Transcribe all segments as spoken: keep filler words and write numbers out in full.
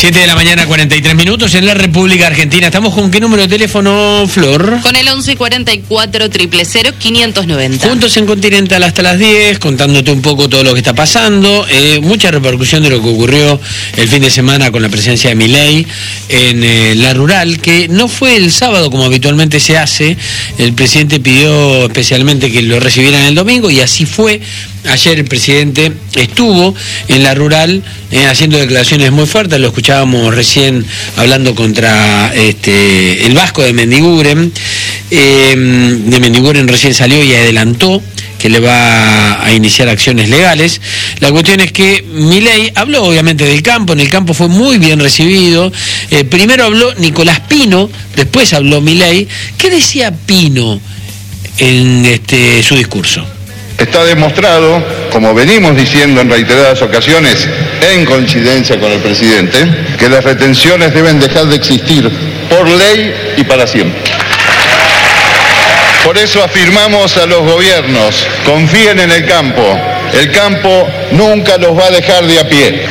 siete de la mañana, cuarenta y tres minutos en la República Argentina. ¿Estamos con qué número de teléfono, Flor? Con el once cuarenta y cuatro, cero cero cero, quinientos noventa. Juntos en Continental hasta las diez, contándote un poco todo lo que está pasando. Eh, mucha repercusión de lo que ocurrió el fin de semana con la presencia de Milei en eh, la rural, que no fue el sábado como habitualmente se hace. El presidente pidió especialmente que lo recibieran el domingo y así fue. Ayer el presidente estuvo en la rural eh, haciendo declaraciones muy fuertes, lo escuchábamos recién hablando contra este, el Vasco de Mendiguren. Eh, de Mendiguren recién salió y adelantó que le va a iniciar acciones legales. La cuestión es que Milei habló obviamente del campo, en el campo fue muy bien recibido. Eh, primero habló Nicolás Pino, después habló Milei. ¿Qué decía Pino en este, su discurso? Está demostrado, como venimos diciendo en reiteradas ocasiones, en coincidencia con el presidente, que las retenciones deben dejar de existir por ley y para siempre. Por eso afirmamos a los gobiernos, confíen en el campo, el campo nunca los va a dejar de a pie.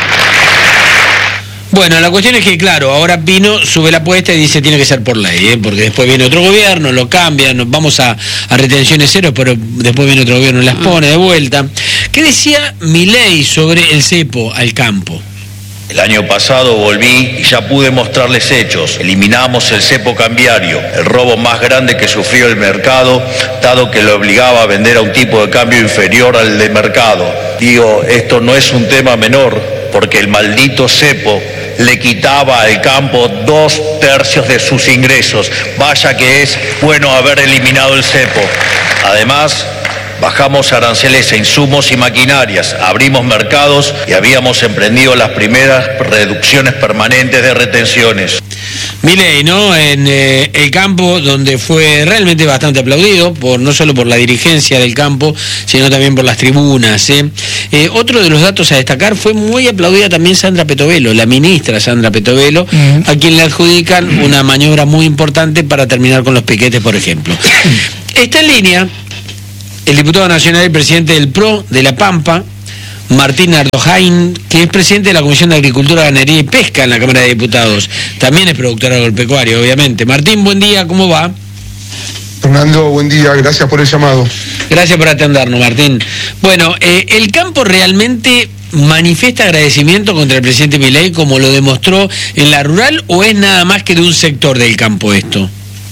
Bueno, la cuestión es que, claro, ahora Pino sube la apuesta y dice tiene que ser por ley, ¿eh? Porque después viene otro gobierno, lo cambian, nos vamos a, a retenciones cero, pero después viene otro gobierno y las pone de vuelta. ¿Qué decía Milei sobre el cepo al campo? El año pasado volví y ya pude mostrarles hechos. Eliminamos el cepo cambiario, el robo más grande que sufrió el mercado, dado que lo obligaba a vender a un tipo de cambio inferior al de mercado. Digo, esto no es un tema menor, porque el maldito cepo le quitaba al campo dos tercios de sus ingresos. Vaya que es bueno haber eliminado el cepo. Además, bajamos aranceles a insumos y maquinarias, abrimos mercados y habíamos emprendido las primeras reducciones permanentes de retenciones. Milei, ¿no? En eh, el campo, donde fue realmente bastante aplaudido, por no solo por la dirigencia del campo, sino también por las tribunas. ¿eh? Eh, otro de los datos a destacar, fue muy aplaudida también Sandra Petovelo, la ministra Sandra Petovelo, uh-huh. a quien le adjudican una maniobra muy importante para terminar con los piquetes, por ejemplo. Está en línea el diputado nacional y presidente del P R O de La Pampa, Martín Ardojain, que es presidente de la Comisión de Agricultura, Ganadería y Pesca en la Cámara de Diputados. También es productor agropecuario, obviamente. Martín, buen día, ¿cómo va? Fernando, buen día, gracias por el llamado. Gracias por atendernos, Martín. Bueno, eh, ¿el campo realmente manifiesta agradecimiento contra el presidente Milei como lo demostró en la rural o es nada más que de un sector del campo esto?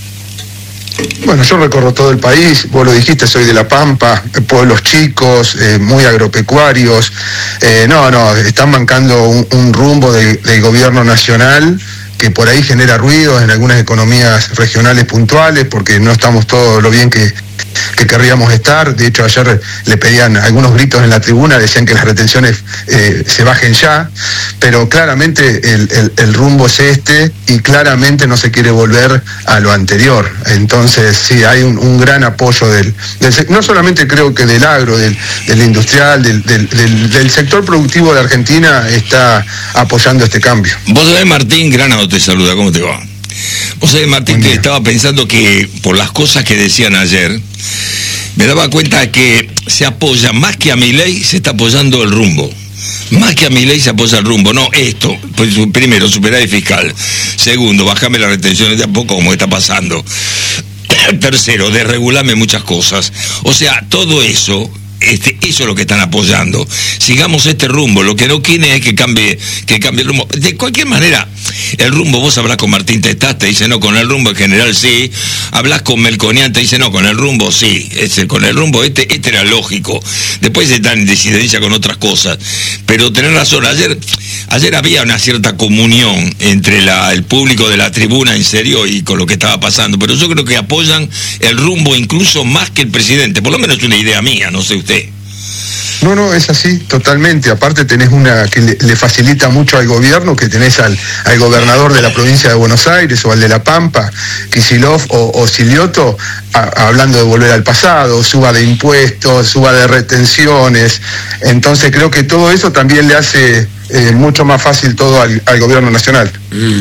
Bueno, yo recorro todo el país, vos lo dijiste, soy de La Pampa, pueblos chicos, eh, muy agropecuarios. Eh, no, no, están bancando un, un rumbo de, del gobierno nacional que por ahí genera ruidos en algunas economías regionales puntuales, porque no estamos todo lo bien que, que querríamos estar. De hecho, ayer le pedían algunos gritos en la tribuna, decían que las retenciones eh, se bajen ya, pero claramente el, el, el rumbo es este y claramente no se quiere volver a lo anterior. Entonces, sí, hay un, un gran apoyo del, del, no solamente creo que del agro, del, del industrial, del, del, del, del sector productivo de Argentina está apoyando este cambio. Vos sabés, Martín, Granado te saluda, ¿cómo te va? Vos sabés, Martín, que estaba pensando que por las cosas que decían ayer, me daba cuenta que se apoya, más que a Milei, se está apoyando el rumbo. Más que a Milei se apoya el rumbo. No, esto, pues, primero, superávit fiscal. Segundo, bajame las retenciones de a poco, como está pasando. Tercero, desregulame muchas cosas. O sea, todo eso... Este, eso es lo que están apoyando. Sigamos este rumbo. Lo que no quiere es que cambie, que cambie el rumbo. De cualquier manera, el rumbo, vos hablas con Martín Tetaz, te dice no, con el rumbo en general sí. Hablas con Melconian, te dice no, con el rumbo sí. Ese, con el rumbo este, este era lógico. Después están en disidencia con otras cosas. Pero tenés razón, ayer, ayer había una cierta comunión entre la, el público de la tribuna en serio y con lo que estaba pasando. Pero yo creo que apoyan el rumbo incluso más que el presidente. Por lo menos es una idea mía, no sé usted. No, no, es así, totalmente. Aparte tenés una que le, le facilita mucho al gobierno, que tenés al, al gobernador de la provincia de Buenos Aires o al de La Pampa, Kicillof o, o Silioto, a, hablando de volver al pasado, suba de impuestos, suba de retenciones. Entonces creo que todo eso también le hace eh, mucho más fácil todo al, al gobierno nacional. Mm.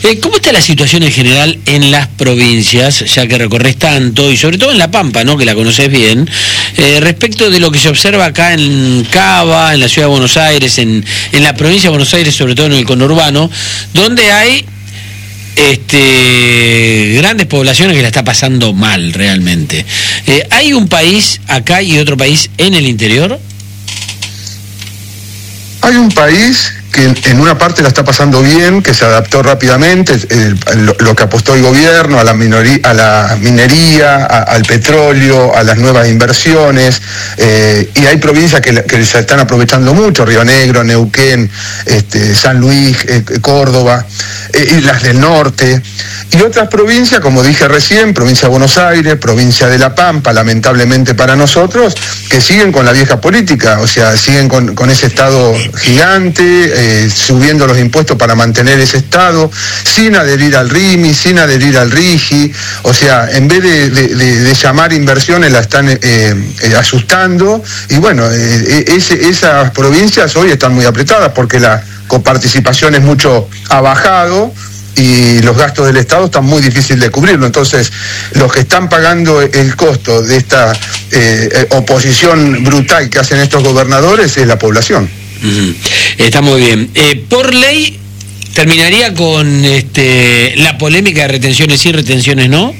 Eh, ¿Cómo está la situación en general en las provincias, ya que recorres tanto, y sobre todo en La Pampa, ¿no?, que la conoces bien, eh, respecto de lo que se observa acá en Cava, en la ciudad de Buenos Aires, en, en la provincia de Buenos Aires, sobre todo en el conurbano, donde hay este, grandes poblaciones que la está pasando mal realmente? Eh, ¿Hay un país acá y otro país en el interior? Hay un país que en una parte la está pasando bien, que se adaptó rápidamente, eh, lo, lo que apostó el gobierno a la, minoría, a la minería, a, al petróleo, a las nuevas inversiones, eh, y hay provincias que, que se están aprovechando mucho, Río Negro, Neuquén, este, San Luis, eh, Córdoba, eh, y las del norte, y otras provincias, como dije recién, provincia de Buenos Aires, provincia de La Pampa, lamentablemente para nosotros, que siguen con la vieja política, o sea, siguen con, con ese estado gigante, Eh, subiendo los impuestos para mantener ese estado, sin adherir al R I M I, sin adherir al RIGI, o sea, en vez de, de, de, de llamar inversiones la están eh, eh, asustando, y bueno, eh, ese, esas provincias hoy están muy apretadas porque la coparticipación es mucho, ha bajado, y los gastos del Estado están muy difíciles de cubrirlo. Entonces, los que están pagando el costo de esta eh, oposición brutal que hacen estos gobernadores es la población. Uh-huh. Está muy bien. Eh, por ley, ¿terminaría con este, la polémica de retenciones sí, retenciones no?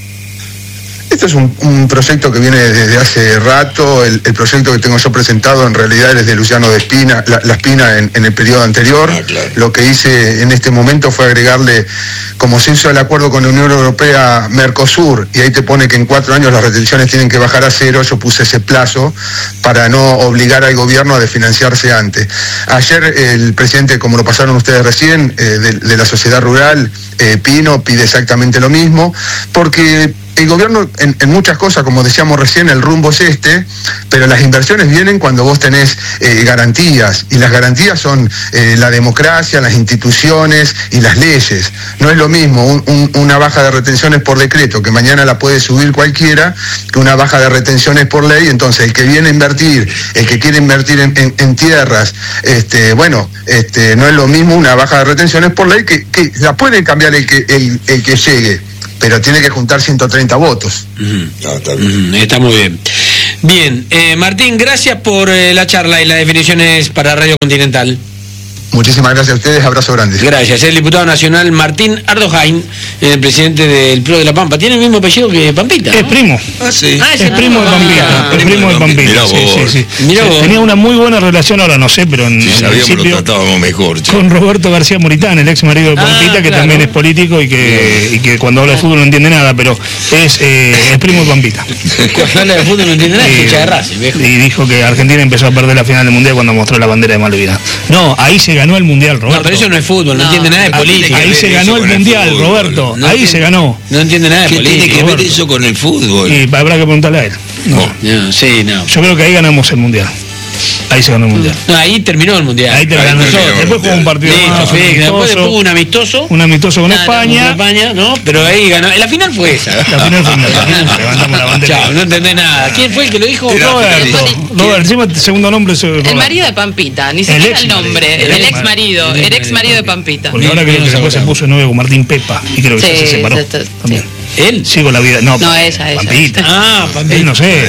Este es un, un proyecto que viene desde hace rato. El, el proyecto que tengo yo presentado en realidad es de Luciano de Espina, la, la Espina en, en el periodo anterior. Ah, claro. Lo que hice en este momento fue agregarle, como se hizo el acuerdo con la Unión Europea Mercosur, y ahí te pone que en cuatro años las retenciones tienen que bajar a cero, yo puse ese plazo para no obligar al gobierno a desfinanciarse antes. Ayer el presidente, como lo pasaron ustedes recién, eh, de, de la sociedad rural, eh, Pino, pide exactamente lo mismo, porque el gobierno en, en muchas cosas, como decíamos recién, el rumbo es este, pero las inversiones vienen cuando vos tenés eh, garantías, y las garantías son eh, la democracia, las instituciones y las leyes. No es lo mismo un, un, una baja de retenciones por decreto, que mañana la puede subir cualquiera, que una baja de retenciones por ley. Entonces el que viene a invertir, el que quiere invertir en, en, en tierras, este, bueno, este, no es lo mismo una baja de retenciones por ley, que, que la puede cambiar el que, el, el que llegue, pero tiene que juntar ciento treinta votos. Uh-huh. Ah, está, bien. Uh-huh. Está muy bien. Bien, eh, Martín, gracias por eh, la charla y las definiciones para Radio Continental. Muchísimas gracias a ustedes, abrazo grande. Gracias. El diputado nacional Martín Ardojain, el presidente del P R O de La Pampa. Tiene el mismo apellido que Pampita, ¿no? Es primo. Ah, sí. Ah, es, es primo de Pampita. Ah, es primo de Pampita. Mirá sí, vos. sí, sí. Mirá vos. Tenía una muy buena relación, ahora no sé, pero en, si en sabíamos principio, lo tratábamos mejor. Che. Con Roberto García Moritán, el ex marido de Pampita, ah, que claro. también es político y que, y que cuando habla de fútbol no entiende nada, pero es, eh, es primo de Pampita. Cuando habla de fútbol no entiende nada, escucha de Racing, viejo. Y dijo que Argentina empezó a perder la final del Mundial cuando mostró la bandera de Malvinas. No, ahí se ganó el Mundial, Roberto. No, pero eso no es fútbol, no, no entiende nada de política. Ahí se ganó el Mundial, el Roberto. No ahí entiende, se ganó. No entiende nada de ¿Qué política. ¿Qué tiene que ver Roberto? eso con el fútbol? Y habrá que preguntarle a él. No. no, sí, no. Yo creo que ahí ganamos el Mundial. Ahí se ganó el Mundial. No, ahí terminó el Mundial. Ahí terminó. Ahí terminó después jugó un partido Listo, más, sí, amistoso, después después un amistoso. Un amistoso con Nada, España. Con España, ¿no? Pero ahí ganó. La final fue esa. La final fue esa. Levantamos la bandera. Chao, no entendés nada. ¿Quién fue el que lo dijo? Roberto. Roberto, encima el segundo nombre es Roberto. El marido de Pampita, ni siquiera el, el nombre. El, el ex marido, el ex marido de Pampita. Porque ahora creo que después se puso novio con Martín Pepa y creo que sí, ya se separó. Sí, también. Sí. ¿Él? Sigo la vida. No, no ella, ella. Pampita. Ah, Pampita. Él no sé.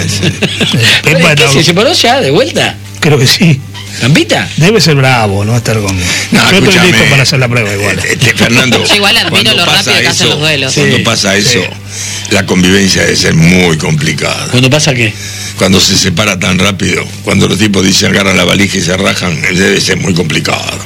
Pepa ¿Qué, ¿Se separó ya de vuelta? Creo que sí. ¿Pampita? Debe ser bravo, ¿no? Estar con... No, yo estoy listo para hacer la prueba igual. Este, Fernando, yo igual admiro lo rápido que hacen los duelos. Sí, cuando pasa eso, sí. La convivencia debe ser muy complicada. ¿Cuándo pasa qué? Cuando se separa tan rápido, cuando los tipos dicen agarran la valija y se rajan, debe ser muy complicado.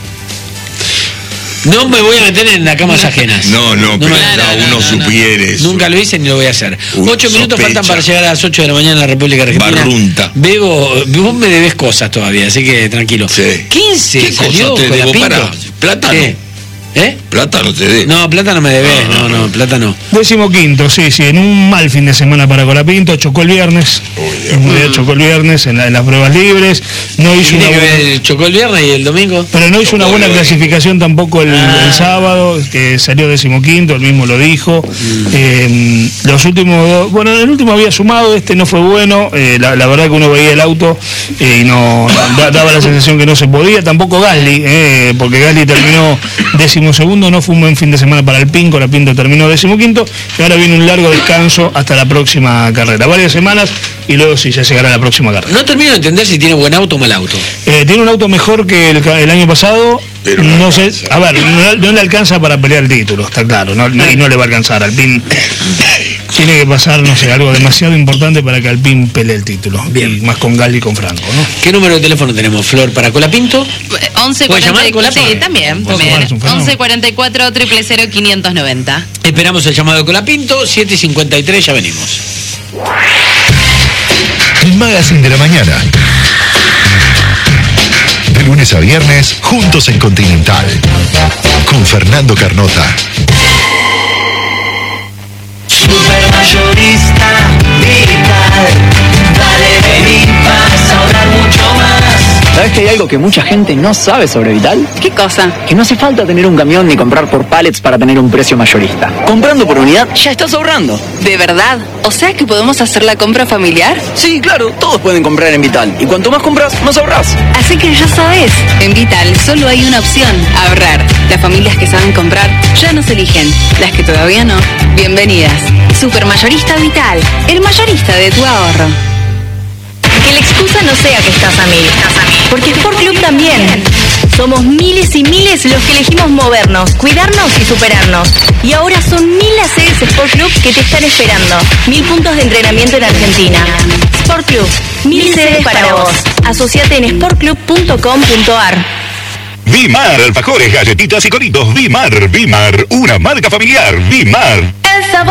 No me voy a meter en las camas ajenas. No, no, no pero no, no, uno no, supiere no. eso. Nunca lo hice ni lo voy a hacer. Uh, Ocho minutos faltan para llegar a las ocho de la mañana en la República Argentina. Barrunta. Bebo, vos me debes cosas todavía, así que tranquilo. Sí. quince ¿Qué salió cosa te debo para? ¿Plátano? ¿Qué? ¿Eh? Plata no te dé. No, plata no me debes, ah, no, no, plata no. Décimo quinto, sí, sí, en un mal fin de semana para Colapinto, chocó el viernes. Un día chocó el viernes en, la, en las pruebas libres. No hizo una buena... que chocó el viernes y el domingo. Pero no hizo una buena clasificación tampoco el, ah. el sábado, que salió décimo quinto, él mismo lo dijo. Mm. Eh, los últimos, bueno, el último había sumado, este no fue bueno. Eh, la, la verdad que uno veía el auto eh, y no, no daba la sensación que no se podía. Tampoco Gasly, eh, porque Gasly terminó décimo decimosegundo, no fue un buen fin de semana para Alpine, Colapinto terminó decimoquinto, y ahora viene un largo descanso hasta la próxima carrera, varias semanas, y luego sí, ya llegará la próxima carrera. No termino de entender si tiene buen auto o mal auto. Eh, tiene un auto mejor que el, el año pasado, pero no, no sé, alcanza. a ver, no, no le alcanza para pelear el título, está claro, no, no, y no le va a alcanzar. Alpine tiene que pasar, no sé, algo demasiado importante para que Alpine pelee el título. Bien. Y más con Galli y con Franco, ¿no? ¿Qué número de teléfono tenemos, Flor, para Colapinto? once ¿Puede llamar cuarenta Colapinto? Sí, también. Puede también. llamar, es un fenómeno. once cuarenta y cuatro, cero cero cero, quinientos noventa. Esperamos el llamado de Colapinto, siete cincuenta y tres, ya venimos. El Magazine de la Mañana. De lunes a viernes, juntos en Continental. Con Fernando Carnota. Supermayorista Vital. Dale, vení, vas a ahorrar mucho más. ¿Sabes que hay algo que mucha gente no sabe sobre Vital? ¿Qué cosa? Que no hace falta tener un camión ni comprar por pallets para tener un precio mayorista. Comprando por unidad ya estás ahorrando. ¿De verdad? O sea que podemos hacer la compra familiar. Sí, claro, todos pueden comprar en Vital. Y cuanto más compras, más ahorrás. Así que ya sabes, en Vital solo hay una opción, ahorrar. Las familias que saben comprar ya nos eligen. Las que todavía no, bienvenidas. Supermayorista Vital, el mayorista de tu ahorro. Que la excusa no sea que estás a mil, porque Sport Club también. Somos miles y miles los que elegimos movernos, cuidarnos y superarnos. Y ahora son mil las sedes Sport Club que te están esperando. Mil puntos de entrenamiento en Argentina. Sport Club, mil sedes para vos. Asociate en sport club punto com punto a r. Bimar, alfajores, galletitas y coritos. Bimar, Bimar, una marca familiar. Bimar. El sabor